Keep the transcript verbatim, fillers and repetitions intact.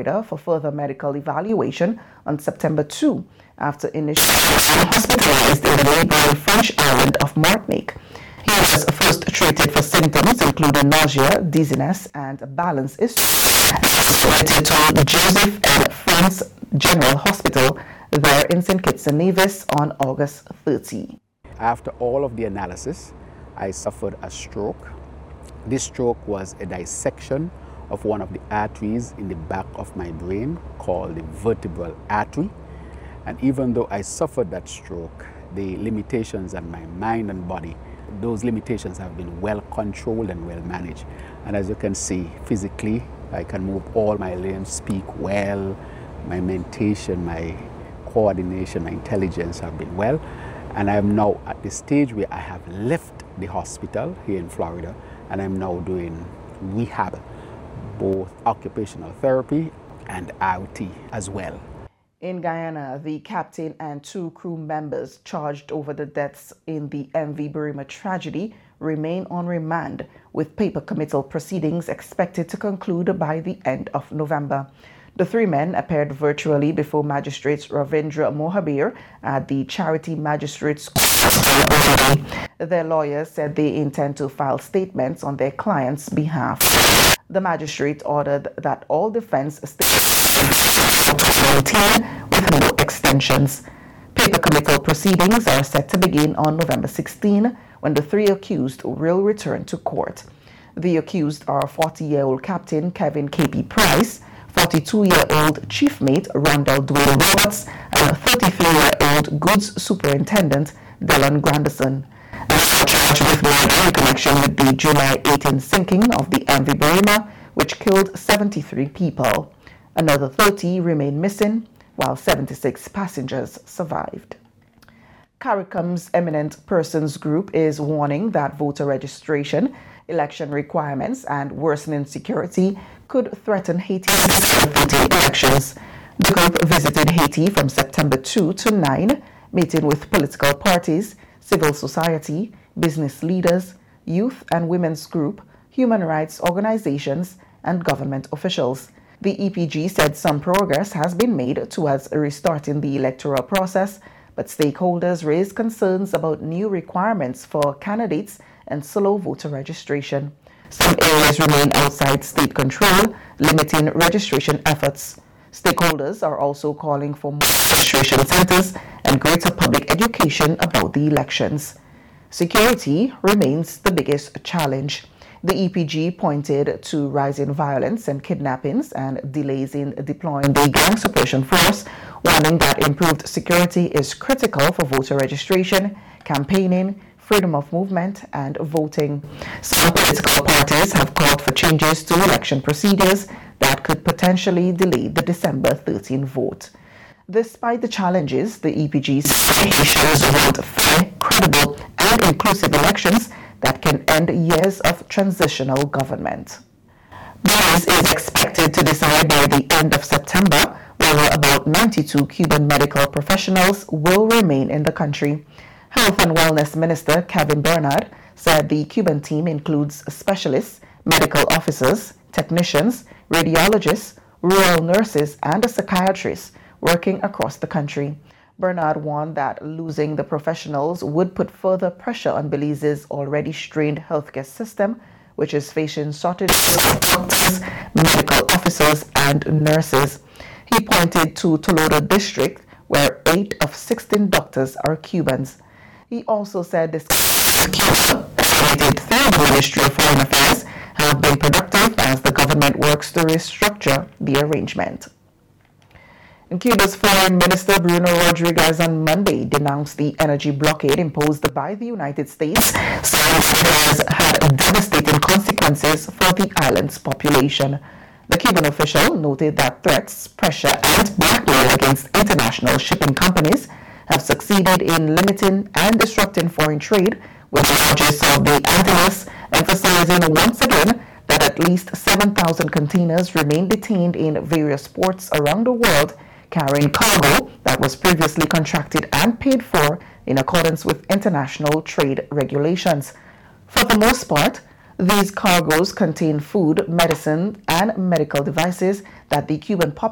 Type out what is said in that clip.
Florida for further medical evaluation on September second after initially hospitalized in the neighboring French island of Martinique. He was first treated for symptoms including nausea, dizziness, and balance issues, and escalated to the Joseph and France General Hospital there in Saint Kitts and Nevis on August thirtieth. After all of the analysis, I suffered a stroke. This stroke was a dissection of one of the arteries in the back of my brain called the vertebral artery. And even though I suffered that stroke, the limitations on my mind and body, those limitations have been well controlled and well managed. And as you can see, physically, I can move all my limbs, speak well, my mentation, my coordination, my intelligence have been well. And I am now at the stage where I have left the hospital here in Florida, and I'm now doing rehab, both occupational therapy and I O T as well. In Guyana, the captain and two crew members charged over the deaths in the M V Burima tragedy remain on remand, with paper committal proceedings expected to conclude by the end of November. The three men appeared virtually before Magistrates Ravindra Mohabir at the Charity Magistrates Court. Their lawyers said they intend to file statements on their clients' behalf. The magistrate ordered that all defense statements with no extensions. Paper committal proceedings are set to begin on November sixteenth, when the three accused will return to court. The accused are forty-year-old Captain Kevin K P Price, forty-two-year-old Chief Mate Randall Dwayne Roberts, and thirty-three-year-old Goods Superintendent Dylan Granderson. They are charged with murder in connection with the July eighteenth sinking of the M V Burima, which killed seventy-three people. Another thirty remain missing, while seventy-six passengers survived. CARICOM's Eminent Persons Group is warning that voter registration, election requirements, and worsening security could threaten Haiti's elections. The group visited Haiti from September second to ninth, meeting with political parties, civil society, business leaders, youth and women's group, human rights organizations, and government officials. The E P G said some progress has been made towards restarting the electoral process, but stakeholders raised concerns about new requirements for candidates and slow voter registration. Some areas remain outside state control, limiting registration efforts. Stakeholders are also calling for more registration centers and greater public education about the elections. Security remains the biggest challenge. The E P G pointed to rising violence and kidnappings and delays in deploying the gang suppression force, warning that improved security is critical for voter registration, campaigning, freedom of movement, and voting. Some political parties have called for changes to election procedures that could potentially delay the December thirteenth vote. Despite the challenges, the E P G's Haitians want fair, credible, and inclusive elections that can end years of transitional government. Belize is expected to decide by the end of September whether about ninety-two Cuban medical professionals will remain in the country. Health and Wellness Minister Kevin Bernard said the Cuban team includes specialists, medical officers, technicians, radiologists, rural nurses, and psychiatrists working across the country. Bernard warned that losing the professionals would put further pressure on Belize's already strained healthcare system, which is facing shortages of doctors, medical officers, and nurses. He pointed to Tolodo District, where eight of sixteen doctors are Cubans. He also said discussions with Cuba, estimated through the Ministry of Foreign Affairs, have been productive as the government works to restructure the arrangement. And Cuba's Foreign Minister Bruno Rodriguez on Monday denounced the energy blockade imposed by the United States, saying it has had devastating consequences for the island's population. The Cuban official noted that threats, pressure, and blackmail against international shipping companies have succeeded in limiting and disrupting foreign trade, with the largest of the Antilles emphasizing once again that at least seven thousand containers remain detained in various ports around the world, carrying cargo that was previously contracted and paid for in accordance with international trade regulations. For the most part, These cargoes contain food, medicine, and medical devices that the Cuban population